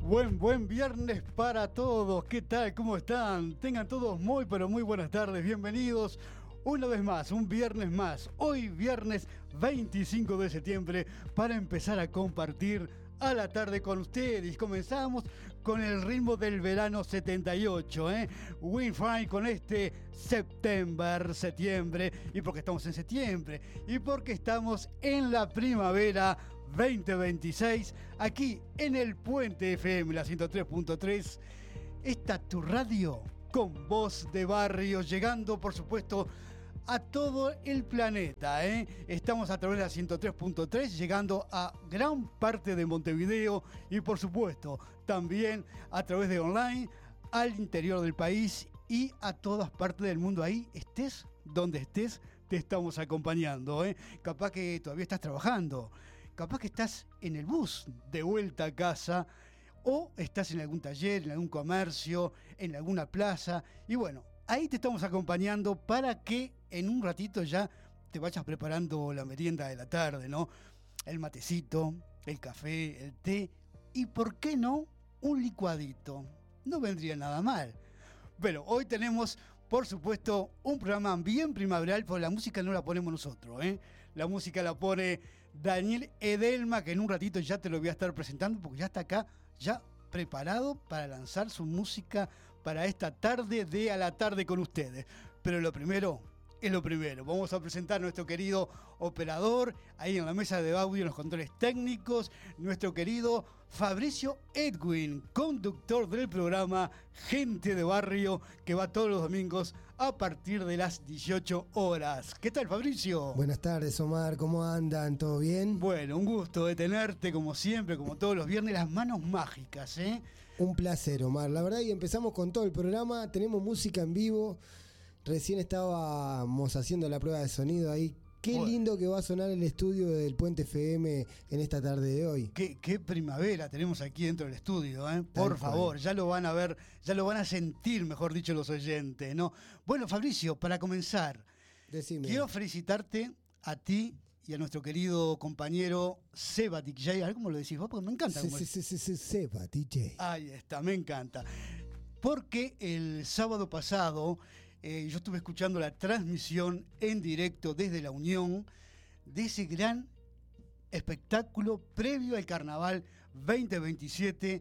Buen viernes para todos. ¿Qué tal? ¿Cómo están? Tengan todos muy, pero muy buenas tardes. Bienvenidos una vez más, un viernes más. Hoy viernes 25 de septiembre para empezar a compartir a la tarde con ustedes. Comenzamos con el ritmo del verano 78, Winfrey con este septiembre. Y porque estamos en septiembre. Y porque estamos en la primavera 2026, aquí en el Puente FM, la 103.3. Esta tu radio con voz de barrio, llegando por supuesto a todo el planeta, Estamos a través de la 103.3, llegando a gran parte de Montevideo y por supuesto también a través de online, al interior del país y a todas partes del mundo. Ahí estés donde estés, te estamos acompañando, Capaz que todavía estás trabajando, capaz que estás en el bus de vuelta a casa, o estás en algún taller, en algún comercio, en alguna plaza. Y bueno, ahí te estamos acompañando para que en un ratito ya te vayas preparando la merienda de la tarde, ¿no? El matecito, el café, el té y, ¿por qué no?, un licuadito. No vendría nada mal. Pero hoy tenemos, por supuesto, un programa bien primaveral, porque la música no la ponemos nosotros, La música la pone Daniel Edelma, que en un ratito ya te lo voy a estar presentando, porque ya está acá, ya preparado para lanzar su música para esta tarde de a la tarde con ustedes. Pero lo primero es lo primero. Vamos a presentar a nuestro querido operador, ahí en la mesa de audio, en los controles técnicos, nuestro querido Fabricio Edwin, conductor del programa Gente de Barrio, que va todos los domingos a partir de las 18 horas. ¿Qué tal, Fabricio? Buenas tardes, Omar. ¿Cómo andan? ¿Todo bien? Bueno, un gusto de tenerte, como siempre, como todos los viernes, las manos mágicas, Un placer, Omar. La verdad, y empezamos con todo el programa. Tenemos música en vivo. Recién estábamos haciendo la prueba de sonido ahí. Qué lindo que va a sonar el estudio del Puente FM en esta tarde de hoy. Qué primavera tenemos aquí dentro del estudio, Por favor, ya lo van a ver, ya lo van a sentir, mejor dicho, los oyentes, ¿no? Bueno, Fabricio, para comenzar, decime. Quiero felicitarte a ti y a nuestro querido compañero Seba DJ. ¿Cómo lo decís vos? Porque me encanta. Sí, Seba DJ. Ahí está, me encanta. Porque el sábado pasado yo estuve escuchando la transmisión en directo desde La Unión de ese gran espectáculo previo al Carnaval 2027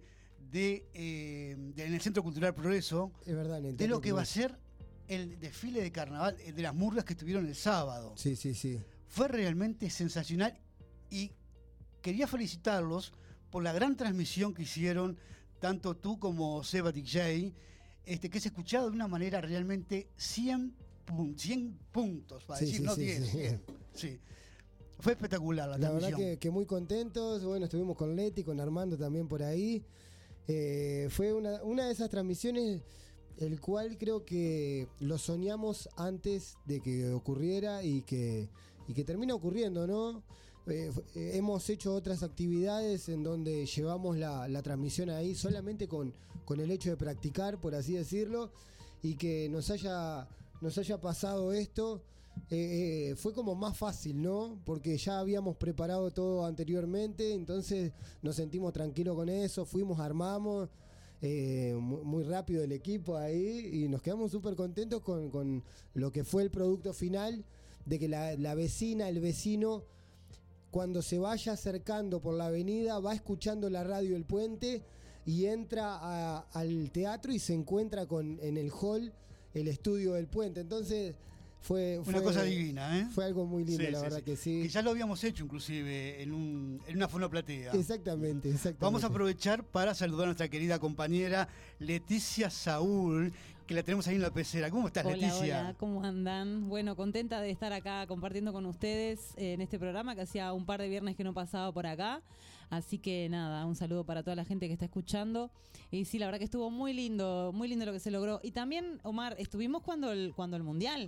en el Centro Cultural Progreso. Es verdad, de lo que va a ser el desfile de carnaval de las murgas que estuvieron el sábado. Sí. Fue realmente sensacional y quería felicitarlos por la gran transmisión que hicieron tanto tú como Seba DJ, que se escuchaba de una manera realmente 100 puntos, para decir, no 10, 100. Sí. Fue espectacular la transmisión. La verdad que muy contentos. Bueno, estuvimos con Leti, con Armando también por ahí. Fue una de esas transmisiones el cual creo que lo soñamos antes de que ocurriera y que termina ocurriendo, ¿no? Hemos hecho otras actividades en donde llevamos la transmisión ahí solamente con el hecho de practicar, por así decirlo, y que nos haya pasado esto. Fue como más fácil, ¿no? Porque ya habíamos preparado todo anteriormente, entonces nos sentimos tranquilos con eso, armamos muy rápido el equipo ahí y nos quedamos súper contentos con lo que fue el producto final, de que la vecina, el vecino, cuando se vaya acercando por la avenida, va escuchando la radio del Puente y entra al teatro y se encuentra en el hall el estudio del Puente. Entonces fue una cosa divina, Fue algo muy lindo, la verdad que sí. Que ya lo habíamos hecho inclusive en una fonoplatea. Exactamente. Vamos a aprovechar para saludar a nuestra querida compañera Leticia Saúl, que la tenemos ahí en la pecera. ¿Cómo estás, Leticia? Hola, ¿cómo andan? Bueno, contenta de estar acá compartiendo con ustedes en este programa, que hacía un par de viernes que no pasaba por acá. Así que nada, un saludo para toda la gente que está escuchando. Y sí, la verdad que estuvo muy lindo lo que se logró. Y también, Omar, estuvimos cuando el Mundial.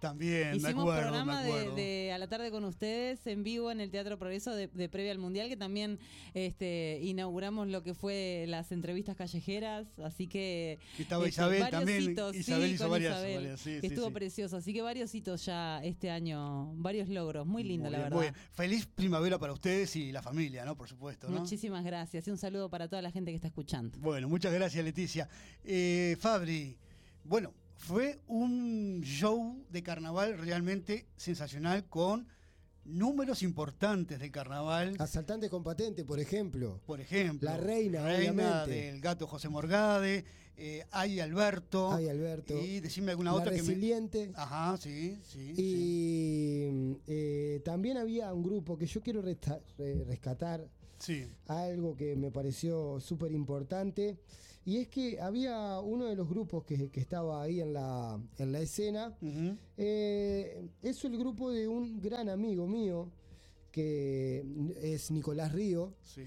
También, me Hicimos acuerdo. programa de A la Tarde con ustedes en vivo en el Teatro Progreso de previa al Mundial, que también inauguramos lo que fue las entrevistas callejeras, así que estaba Isabel también, hitos, Isabel sí, hizo con varias, Isabel, sí, que estuvo sí. precioso, así que varios hitos ya este año, varios logros, muy lindo Muy la bien, verdad. muy bien. Feliz primavera para ustedes y la familia, ¿no? Por supuesto, ¿no? Muchísimas gracias y un saludo para toda la gente que está escuchando. Bueno, muchas gracias, Leticia. Fabri, bueno, fue un show de carnaval realmente sensacional con números importantes del carnaval. Asaltante con patente, por ejemplo. Por ejemplo, La reina reina obviamente. del gato José Morgade, Ay Alberto. Ay, Alberto. Y decime alguna La otra Resiliente. que me... Ajá, sí, sí. Y también había un grupo que yo quiero rescatar, Sí. algo que me pareció súper importante, y es que había uno de los grupos que estaba ahí en la escena. Ujú. Es el grupo de un gran amigo mío, que es Nicolás Río, Sí.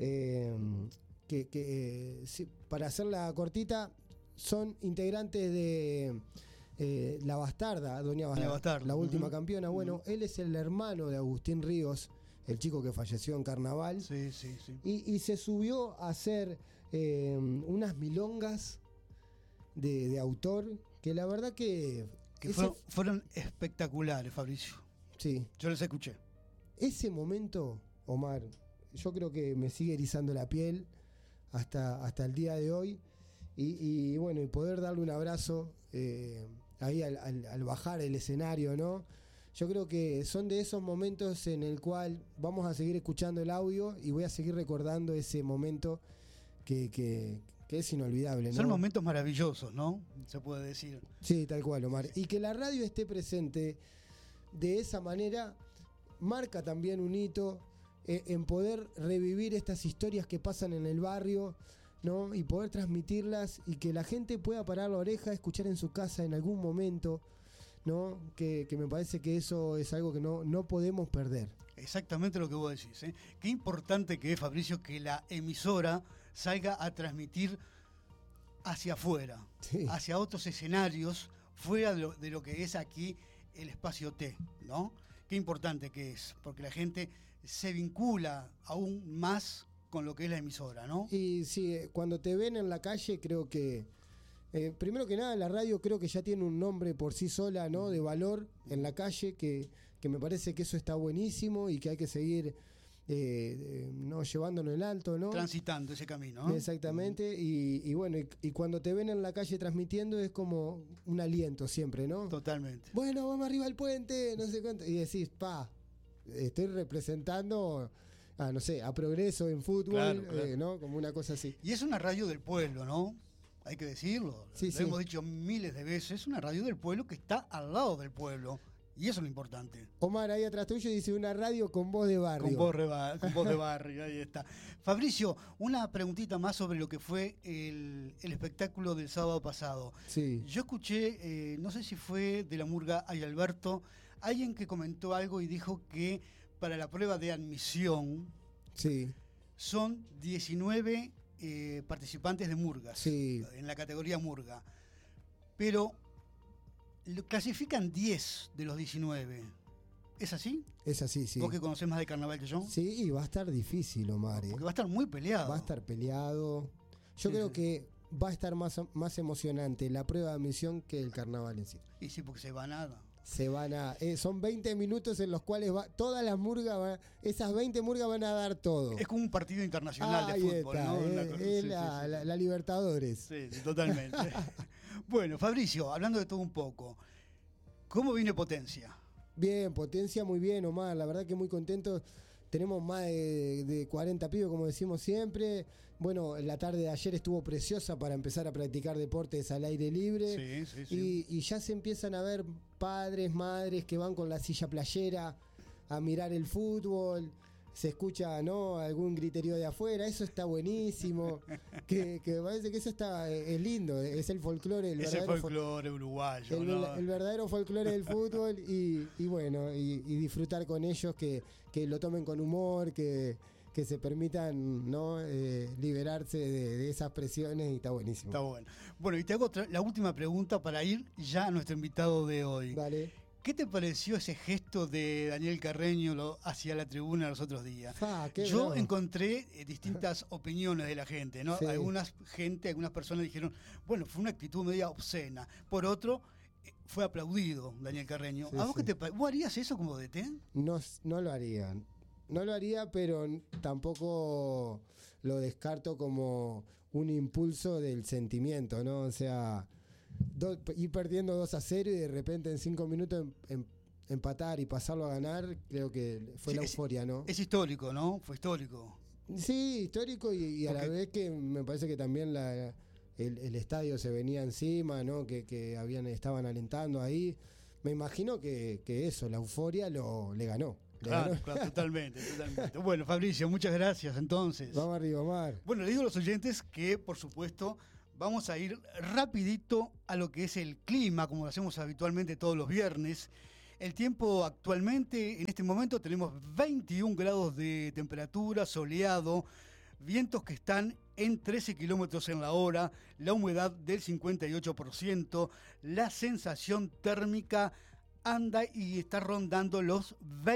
sí, para hacerla cortita, son integrantes de La Bastarda, Doña Bastarda, la última ujú. campeona. Bueno, él es el hermano de Agustín Ríos, el chico que falleció en Carnaval. Sí, sí, sí. Y se subió a hacer unas milongas de autor, que la verdad que Fueron espectaculares, Fabricio. sí, Yo les escuché. ese momento, Omar, yo creo que me sigue erizando la piel hasta el día de hoy. Y bueno, y poder darle un abrazo ahí al bajar el escenario, ¿no? Yo creo que son de esos momentos en el cual vamos a seguir escuchando el audio y voy a seguir recordando ese momento que es inolvidable, ¿no? Son momentos maravillosos, ¿no? Se puede decir. Sí, tal cual, Omar. Y que la radio esté presente de esa manera marca también un hito en poder revivir estas historias que pasan en el barrio, ¿no? Y poder transmitirlas y que la gente pueda parar la oreja, escuchar en su casa en algún momento, ¿no? Que me parece que eso es algo que no podemos perder. Exactamente lo que vos decís, ¿eh? Qué importante que es, Fabricio, que la emisora salga a transmitir hacia afuera, Sí. hacia otros escenarios, fuera de lo que es aquí el espacio T, ¿no? Qué importante que es, porque la gente se vincula aún más con lo que es la emisora, ¿no? Y sí, cuando te ven en la calle, creo que primero que nada, la radio creo que ya tiene un nombre por sí sola, ¿no? De valor en la calle, que me parece que eso está buenísimo y que hay que seguir no llevándolo en alto, ¿no? Transitando ese camino, ¿no? Exactamente, y bueno, y cuando te ven en la calle transmitiendo es como un aliento siempre, ¿no? Totalmente. Bueno, vamos arriba al puente, no sé cuánto, y decís, estoy representando no sé, a Progreso en fútbol, Claro, claro. ¿no? Como una cosa así. Y es una radio del pueblo, ¿no? Hay que decirlo. Sí, Lo sí. hemos dicho miles de veces. Es una radio del pueblo que está al lado del pueblo. Y eso es lo importante. Omar, ahí atrás tuyo dice una radio con voz de barrio. Con voz de barrio, ahí está. Fabricio, una preguntita más sobre lo que fue el espectáculo del sábado pasado. Sí. Yo escuché, no sé si fue de la murga Ay Alberto, alguien que comentó algo y dijo que para la prueba de admisión Sí. son 19 participantes de murgas, Sí. en la categoría murga. Pero clasifican 10 de los 19. ¿Es así? Es así, sí. ¿Vos que conocés más de carnaval que yo? Sí, y va a estar difícil, Omar. Porque va a estar muy peleado. Va a estar peleado. Yo Sí, creo sí. que va a estar más emocionante la prueba de admisión que el carnaval en sí. Y sí, porque se va nada. Se van a. Son 20 minutos en los cuales todas las murgas, esas 20 murgas van a dar todo. Es como un partido internacional Ahí de fútbol, está, ¿no? Una es cosa- sí, sí, sí. la Libertadores. Sí, sí, totalmente. Bueno, Fabricio, hablando de todo un poco, ¿cómo viene Potencia? Bien, Potencia muy bien, Omar. La verdad que muy contento. Tenemos más de 40 pibes, como decimos siempre. Bueno, la tarde de ayer estuvo preciosa para empezar a practicar deportes al aire libre. Sí, sí, sí. Y ya se empiezan a ver padres, madres que van con la silla playera a mirar el fútbol. Se escucha, ¿no? Algún griterío de afuera. Eso está buenísimo. que me parece que eso está es lindo. Es el folclore, el Ese verdadero folclore uruguayo, ¿no? el verdadero folclore del fútbol y bueno, y disfrutar con ellos, que lo tomen con humor, que se permitan, ¿no? Liberarse de esas presiones, y está buenísimo. Está bueno. Bueno, y te hago la última pregunta para ir ya a nuestro invitado de hoy. Dale. ¿Qué te pareció ese gesto de Daniel Carreño hacia la tribuna los otros días? Yo bravo. encontré distintas opiniones de la gente, ¿no? Sí. Algunas personas dijeron, bueno, fue una actitud media obscena. Por otro, fue aplaudido Daniel Carreño. Sí, ¿A vos sí. vos harías eso como DT? No lo haría. No lo haría, pero tampoco lo descarto como un impulso del sentimiento, ¿no? O sea, ir perdiendo 2-0 y de repente en 5 minutos empatar y pasarlo a ganar, creo que fue Sí, la euforia, ¿no? Es histórico, ¿no? Fue histórico. Sí, histórico y a la vez que me parece que también el estadio se venía encima, ¿no? Que estaban alentando ahí. Me imagino que eso, la euforia le ganó. Claro, totalmente. Bueno, Fabricio, muchas gracias entonces. Vamos arriba, Omar. Bueno, le digo a los oyentes que, por supuesto, vamos a ir rapidito a lo que es el clima, como lo hacemos habitualmente todos los viernes. El tiempo actualmente, en este momento, tenemos 21 grados de temperatura, soleado, vientos que están en 13 kilómetros en la hora, la humedad del 58%, la sensación térmica anda y está rondando los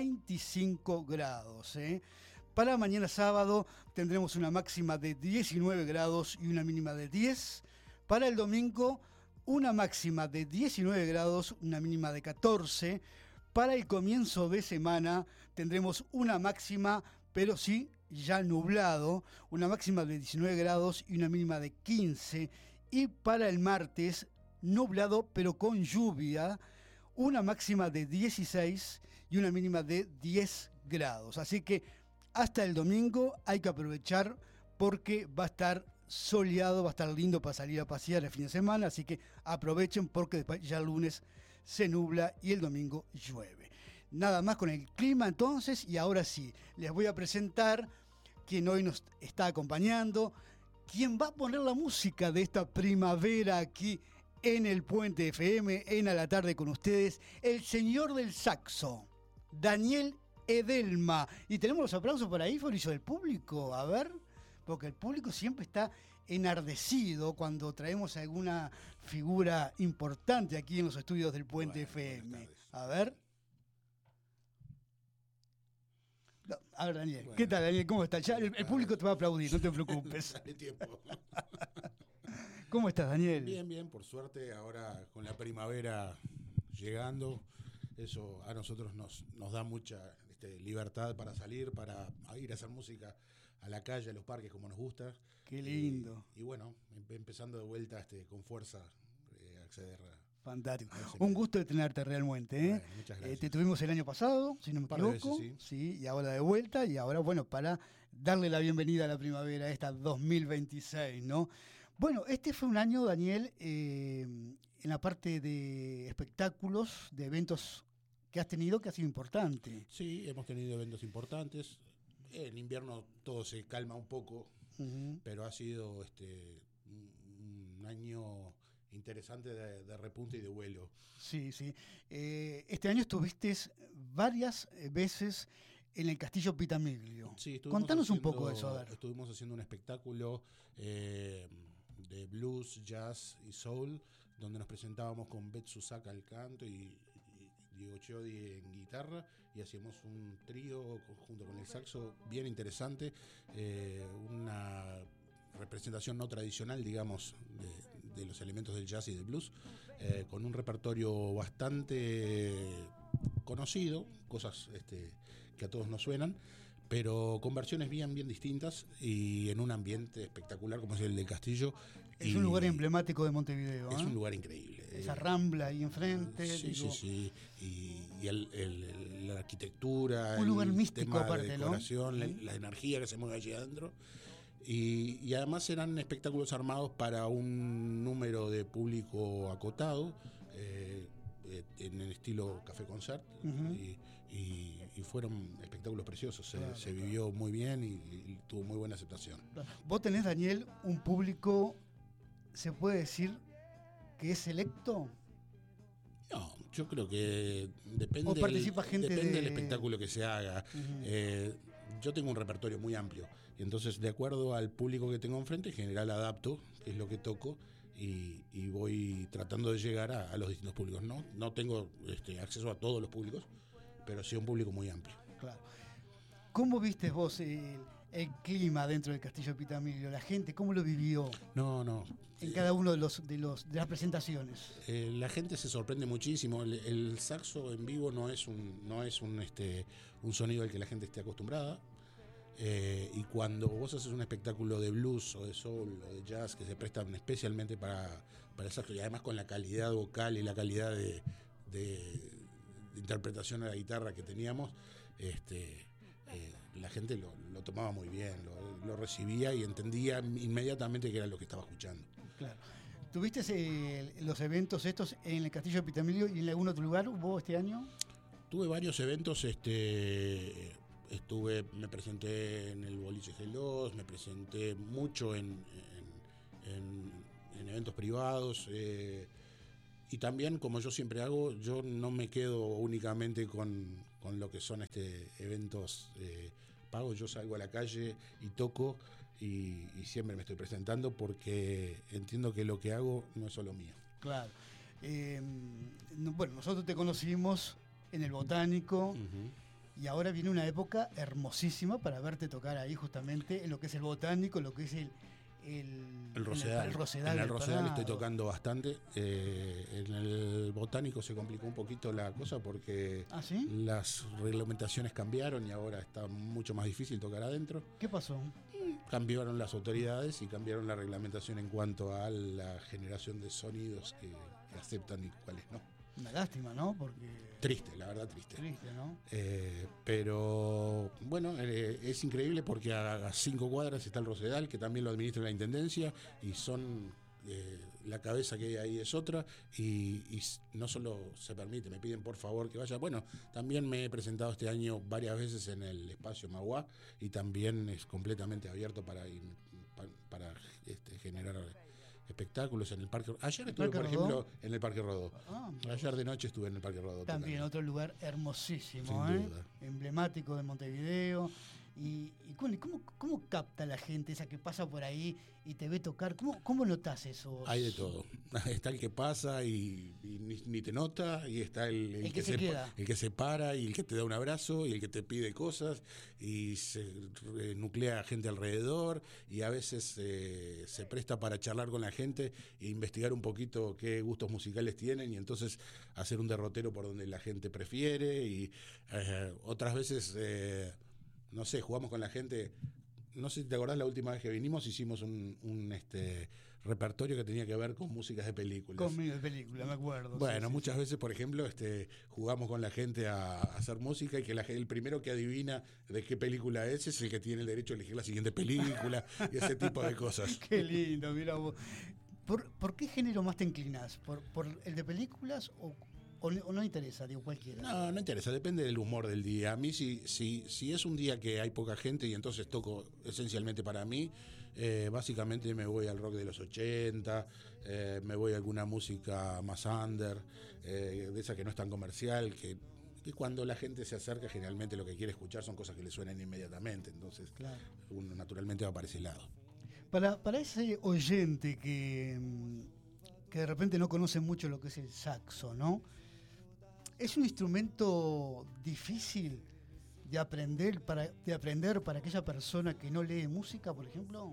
25 grados. Para mañana sábado tendremos una máxima de 19 grados y una mínima de 10. Para el domingo, una máxima de 19 grados, una mínima de 14. Para el comienzo de semana tendremos una máxima, pero sí ya nublado, una máxima de 19 grados y una mínima de 15. Y para el martes, nublado, pero con lluvia, una máxima de 16 y una mínima de 10 grados. Así que hasta el domingo hay que aprovechar porque va a estar soleado, va a estar lindo para salir a pasear el fin de semana. Así que aprovechen porque después ya el lunes se nubla y el domingo llueve. Nada más con el clima entonces, y ahora sí, les voy a presentar quien hoy nos está acompañando, quien va a poner la música de esta primavera aquí en el Puente FM, en A la Tarde con ustedes, el señor del saxo, Daniel Edelma. Y tenemos los aplausos por ahí, Fabricio, del público, a ver, porque el público siempre está enardecido cuando traemos alguna figura importante aquí en los estudios del Puente FM. A ver. A ver, Daniel. Bueno. ¿Qué tal, Daniel? ¿Cómo estás? Ya el público te va a aplaudir, no te preocupes. Dale tiempo. ¿Cómo estás, Daniel? Bien, por suerte, ahora con la primavera llegando, eso a nosotros nos da mucha libertad para salir, para ir a hacer música a la calle, a los parques, como nos gusta. Qué lindo. Y bueno, empezando de vuelta con fuerza a acceder a... Fantástico. Un gusto de tenerte realmente. Bueno, muchas gracias. Te tuvimos el año pasado, si no me equivoco. Veces, sí, y ahora de vuelta. Y ahora, bueno, para darle la bienvenida a la primavera, esta 2026, ¿no? Bueno, este fue un año, Daniel, en la parte de espectáculos, de eventos que has tenido, que ha sido importante. Sí, hemos tenido eventos importantes. En invierno todo se calma un poco, pero ha sido un año interesante de repunte y de vuelo. Sí. Este año estuviste varias veces en el Castillo Pitamiglio. Sí, contanos un poco de eso, a ver. Estuvimos haciendo un espectáculo de blues, jazz y soul, donde nos presentábamos con Bet Susaka al canto y Diego Chiodi en guitarra, y hacíamos un trío junto con el saxo bien interesante, una representación no tradicional, digamos, de los elementos del jazz y del blues, con un repertorio bastante conocido, cosas que a todos nos suenan, pero con versiones bien distintas y en un ambiente espectacular como es el del Castillo. Es un lugar emblemático de Montevideo. Es un lugar increíble. Esa rambla ahí enfrente. Sí. Y la arquitectura, un lugar el místico tema aparte, de decoración, ¿no? La energía que se mueve allí adentro. Y además eran espectáculos armados para un número de público acotado, en el estilo Café Concert, y fueron espectáculos preciosos. Se vivió muy bien y tuvo muy buena aceptación. Vos tenés, Daniel, un público, ¿se puede decir que es selecto? No, yo creo que depende, ¿O participa gente depende del espectáculo que se haga. Yo tengo un repertorio muy amplio, y entonces de acuerdo al público que tengo enfrente, en general adapto, que es lo que toco, y voy tratando de llegar a los distintos públicos. No tengo acceso a todos los públicos, pero sí a un público muy amplio. Claro. ¿Cómo viste vos el clima dentro del Castillo Pitamilio? La gente, ¿cómo lo vivió? En cada uno de las presentaciones. La gente se sorprende muchísimo. El saxo en vivo no es un sonido al que la gente esté acostumbrada. Y cuando vos haces un espectáculo de blues o de soul o de jazz que se prestan especialmente para el saxo, y además con la calidad vocal y la calidad de interpretación a la guitarra que teníamos, la gente lo tomaba muy bien, lo recibía y entendía inmediatamente que era lo que estaba escuchando. Claro. ¿Tuviste los eventos estos en el Castillo de Pitamilio y en algún otro lugar hubo este año? Tuve varios eventos, me presenté en el Boliche G2, me presenté mucho en eventos privados, y también, como yo siempre hago, yo no me quedo únicamente con lo que son eventos pagos. Yo salgo a la calle y toco y siempre me estoy presentando porque entiendo que lo que hago no es solo mío. Claro. Bueno, nosotros te conocimos en el Botánico. Uh-huh. Y ahora viene una época hermosísima para verte tocar ahí justamente en lo que es el Botánico, lo que es el Rosedal. En el Rosedal estoy tocando bastante. En el Botánico se complicó un poquito la cosa porque ¿Ah, sí? Las reglamentaciones cambiaron y ahora está mucho más difícil tocar adentro. ¿Qué pasó? Cambiaron las autoridades y cambiaron la reglamentación en cuanto a la generación de sonidos que aceptan y cuáles no. Una lástima, ¿no? Porque triste, la verdad triste. Triste, ¿no? Pero bueno, es increíble porque a 5 cuadras está el Rosedal, que también lo administra la Intendencia, y son la cabeza que hay ahí es otra, y no solo se permite, me piden por favor que vaya. Bueno, también me he presentado este año varias veces en el espacio Magua, y también es completamente abierto para generar espectáculos en el Parque. Ayer estuve, por ejemplo, en el Parque Rodó. Ayer de noche estuve en el Parque Rodó. También otro lugar hermosísimo, sin duda. Emblemático de Montevideo. ¿Y cómo capta la gente esa que pasa por ahí y te ve tocar? ¿Cómo notás eso? Hay de todo. Está el que pasa y ni te nota, y está el que se para y el que te da un abrazo y el que te pide cosas y se nuclea gente alrededor, y a veces se presta para charlar con la gente e investigar un poquito qué gustos musicales tienen, y entonces hacer un derrotero por donde la gente prefiere, y otras veces no sé, jugamos con la gente. No sé si te acordás, la última vez que vinimos hicimos un repertorio que tenía que ver con músicas de películas. Conmigo de película, me acuerdo. Bueno, muchas veces, por ejemplo, jugamos con la gente a hacer música, y que el primero que adivina de qué película es el que tiene el derecho a elegir la siguiente película y ese tipo de cosas. Qué lindo, mira vos. ¿Por qué género más te inclinás? ¿Por el de películas o no interesa, digo, cualquiera? No interesa, depende del humor del día. A mí si es un día que hay poca gente y entonces toco esencialmente para mí, básicamente me voy al rock de los 80, me voy a alguna música más under, de esa que no es tan comercial, que cuando la gente se acerca generalmente lo que quiere escuchar son cosas que le suenan inmediatamente, entonces claro, uno naturalmente va para ese lado. Para ese oyente que de repente no conoce mucho lo que es el saxo, ¿no? ¿Es un instrumento difícil de aprender para aquella persona que no lee música, por ejemplo?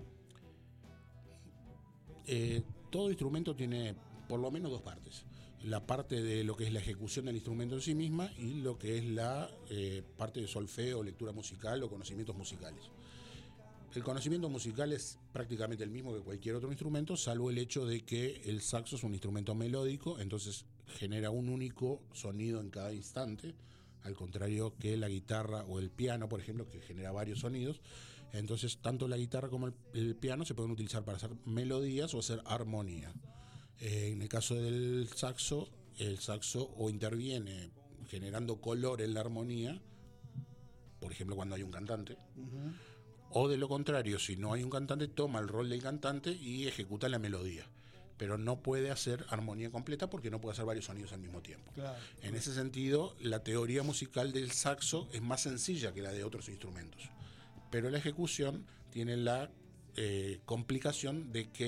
Todo instrumento tiene por lo menos dos partes. La parte de lo que es la ejecución del instrumento en sí misma, y lo que es la parte de solfeo, lectura musical o conocimientos musicales. El conocimiento musical es prácticamente el mismo que cualquier otro instrumento, salvo el hecho de que el saxo es un instrumento melódico, entonces genera un único sonido en cada instante, al contrario que la guitarra o el piano, por ejemplo, que genera varios sonidos. Entonces, tanto la guitarra como el piano se pueden utilizar para hacer melodías o hacer armonía. En el caso del saxo, el saxo o interviene generando color en la armonía, por ejemplo, cuando hay un cantante, o de lo contrario, si no hay un cantante, toma el rol del cantante y ejecuta la melodía. Pero no puede hacer armonía completa porque no puede hacer varios sonidos al mismo tiempo. Claro. En ese sentido, la teoría musical del saxo es más sencilla que la de otros instrumentos. Pero la ejecución tiene la complicación de que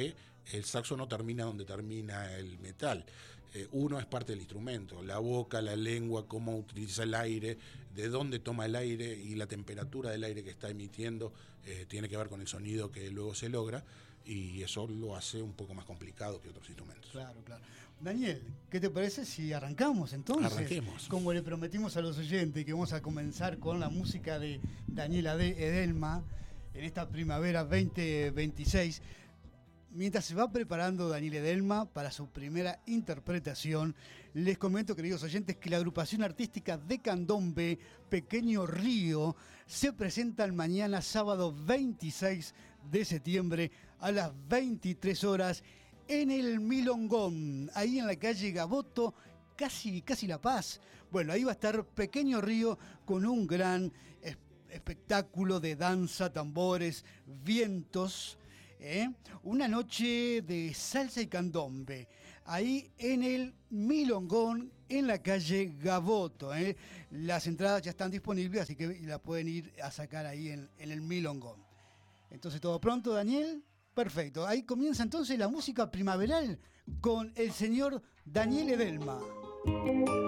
el saxo no termina donde termina el metal. Uno es parte del instrumento, la boca, la lengua, cómo utiliza el aire, de dónde toma el aire y la temperatura del aire que está emitiendo tiene que ver con el sonido que luego se logra, y eso lo hace un poco más complicado que otros instrumentos. Claro, claro. Daniel, ¿qué te parece si arrancamos entonces? Arranquemos. Como le prometimos a los oyentes que vamos a comenzar con la música de Daniel Edelma en esta primavera 2026. Mientras se va preparando Daniel Edelma para su primera interpretación, les comento, queridos oyentes, que la agrupación artística de Candombe, Pequeño Río, se presenta el mañana sábado 26 de septiembre a las 23 horas en el Milongón, ahí en la calle Gaboto, casi La Paz. Bueno, ahí va a estar Pequeño Río con un gran espectáculo de danza, tambores, vientos. Una noche de salsa y candombe, ahí en el Milongón, en la calle Gaboto. Las entradas ya están disponibles, así que la pueden ir a sacar ahí en el Milongón. Entonces, ¿todo pronto, Daniel? Perfecto. Ahí comienza entonces la música primaveral con el señor Daniel Edelma.